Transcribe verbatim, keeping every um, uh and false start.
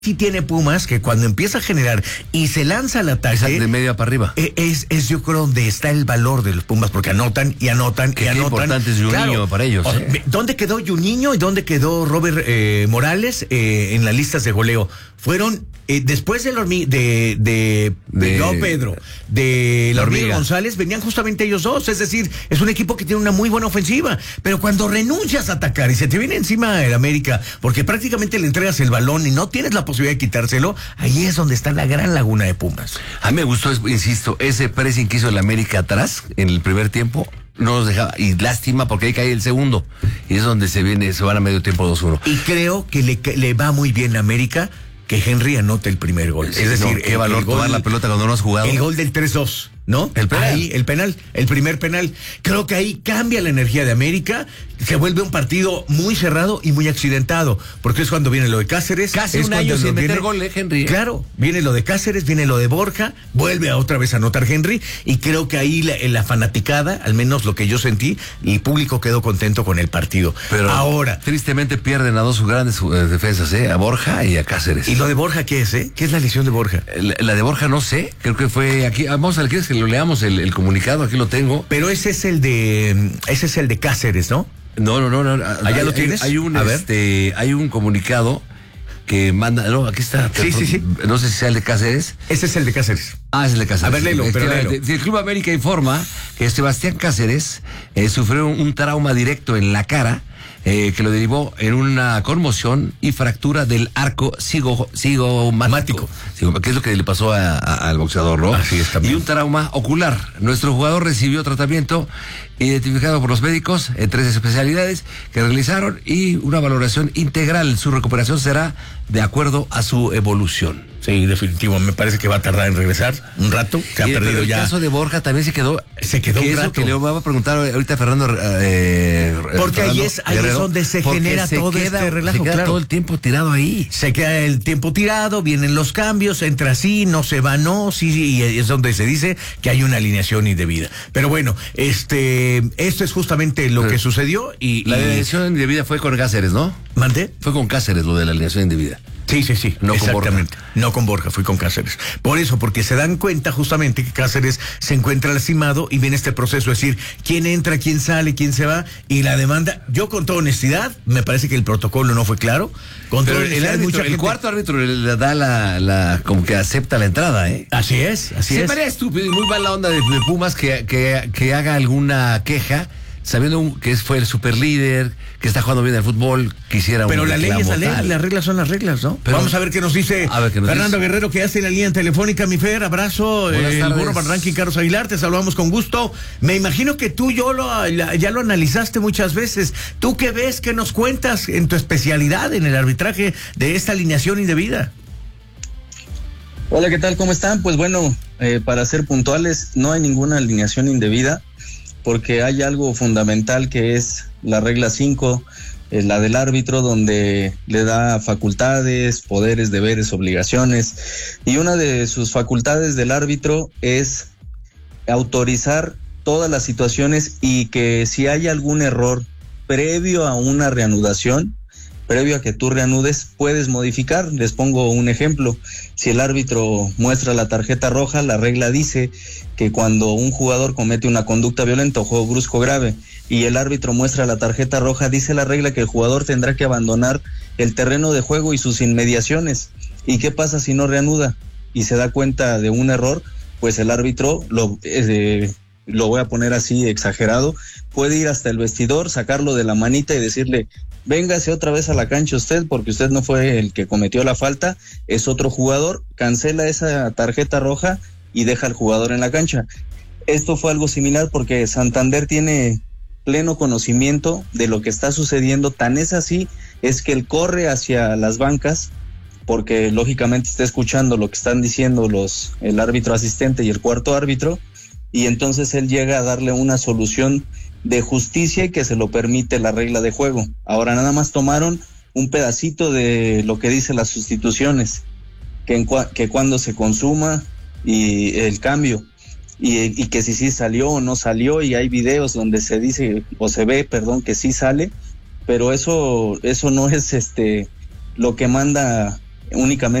sí tiene Pumas, que cuando empieza a generar y se lanza al ataque... de media para arriba. Es, es yo creo donde está el valor de los Pumas, porque anotan y anotan que y anotan. Qué importante es Juninho claro, para ellos. ¿eh? ¿Dónde quedó Juninho y dónde quedó Robert eh, Morales eh, en las listas de goleo? Fueron, eh, después de, hormi- de, de, de, de Joao Pedro, de la Hormiga González, venían justamente ellos dos. Es decir, es un equipo que tiene una muy buena ofensiva. Pero cuando renuncias a atacar y se te viene encima el América, porque prácticamente le entregas el balón y no tienes la posibilidad de quitárselo, ahí es donde está la gran laguna de Pumas. A mí me gustó, insisto, ese pressing que hizo el América atrás en el primer tiempo. No nos dejaba, y lástima porque ahí cae el segundo, y es donde se viene, se van a medio tiempo dos uno. Y creo que le, le va muy bien a América que Henry anote el primer gol. Sí, es decir, no, qué valor el gol, tomar la pelota cuando no has jugado. El gol del tres dos, ¿no? El penal. Ahí, el penal, el primer penal. Creo que ahí cambia la energía de América, se vuelve un partido muy cerrado y muy accidentado, porque es cuando viene lo de Cáceres. Casi es un año sin viene, meter gol, ¿eh, Henry? Claro, viene lo de Cáceres, viene lo de Borja, vuelve a otra vez a anotar Henry, y creo que ahí la, la fanaticada, al menos lo que yo sentí, el público quedó contento con el partido. Pero ahora, tristemente pierden a dos grandes eh, defensas, ¿eh? A Borja y a Cáceres. ¿Y lo de Borja qué es, eh? ¿Qué es la lesión de Borja? La, la de Borja no sé, creo que fue aquí. Vamos a ver, ¿quieres que lo leamos el, el comunicado? Aquí lo tengo. Pero ese es el de, ese es el de Cáceres, ¿no? No, no, no, no. ¿Allá hay, lo tienes? Hay, hay un, a este, ver. hay un comunicado que manda, no, aquí está. Sí, sí, sí. No sé si sea el de Cáceres. Ese es el de Cáceres. Ah, es el de Cáceres. A ver, léelo, pero léelo. El Club América informa que Sebastián Cáceres eh, sufrió un trauma directo en la cara, Eh, que lo derivó en una conmoción y fractura del arco cigo, cigomático, que es lo que le pasó a, a, al boxeador, ¿no? Así es, también. Y un trauma ocular. Nuestro jugador recibió tratamiento identificado por los médicos en tres especialidades que realizaron y una valoración integral. Su recuperación será de acuerdo a su evolución. Sí, definitivo, me parece que va a tardar en regresar un rato, se ha y perdido el ya. El caso de Borja también se quedó. Se quedó un rato. Que le va a preguntar ahorita a Fernando. Eh, porque Fernando ahí es, ahí es donde se genera se todo queda, este relajo. Se queda claro. todo el tiempo tirado ahí. Se queda el tiempo tirado, vienen los cambios, entra sí, no se va, no, sí, y es donde se dice que hay una alineación indebida. Pero bueno, este, esto es justamente lo Pero, que sucedió y... La y... alineación indebida fue con Cáceres, ¿no? ¿Mandé? Fue con Cáceres lo de la alineación indebida. Sí, sí, sí, no exactamente. Con Borja. No con Borja, fui con Cáceres. Por eso, porque se dan cuenta justamente que Cáceres se encuentra lastimado y viene este proceso, es decir, quién entra, quién sale, quién se va, y la demanda, yo con toda honestidad, me parece que el protocolo no fue claro. Con Pero todo, el, el, árbitro, mucha el gente... cuarto árbitro le da la, la, como que acepta la entrada, ¿eh? Así es, así Se es. Me parece estúpido y muy mala onda de, de Pumas que, que, que haga alguna queja, sabiendo que fue el superlíder, que está jugando bien el fútbol, quisiera Pero un la ley es la ley, tal. las reglas son las reglas, ¿no? Pero, vamos a ver qué nos dice ver qué nos Fernando dice. Guerrero, que hace en la línea telefónica. Mi Fer, abrazo. Buenas el tardes. burro Van Ranking, Carlos Aguilar, te saludamos con gusto. Me imagino que tú yo lo, ya lo analizaste muchas veces. ¿Tú qué ves, qué nos cuentas en tu especialidad en el arbitraje de esta alineación indebida? Hola, ¿qué tal? ¿Cómo están? Pues bueno, eh, para ser puntuales, no hay ninguna alineación indebida, porque hay algo fundamental que es la regla cinco, eh, la del árbitro, donde le da facultades, poderes, deberes, obligaciones, y una de sus facultades del árbitro es autorizar todas las situaciones y que si hay algún error previo a una reanudación, previo a que tú reanudes, puedes modificar. Les pongo un ejemplo. Si el árbitro muestra la tarjeta roja, la regla dice que cuando un jugador comete una conducta violenta o juego brusco grave y el árbitro muestra la tarjeta roja, dice la regla que el jugador tendrá que abandonar el terreno de juego y sus inmediaciones. ¿Y qué pasa si no reanuda y se da cuenta de un error? Pues el árbitro, lo, eh, lo voy a poner así exagerado, puede ir hasta el vestidor, sacarlo de la manita y decirle: véngase otra vez a la cancha usted, porque usted no fue el que cometió la falta, es otro jugador, cancela esa tarjeta roja y deja al jugador en la cancha. Esto fue algo similar porque Santander tiene pleno conocimiento de lo que está sucediendo, tan es así, es que él corre hacia las bancas, porque lógicamente está escuchando lo que están diciendo los el árbitro asistente y el cuarto árbitro, y entonces él llega a darle una solución de justicia y que se lo permite la regla de juego. Ahora nada más tomaron un pedacito de lo que dice las sustituciones, que, en cua- que cuando se consuma y el cambio, y, y que si sí salió o no salió, y hay videos donde se dice, o se ve, perdón, que sí sale, pero eso, eso no es este lo que manda únicamente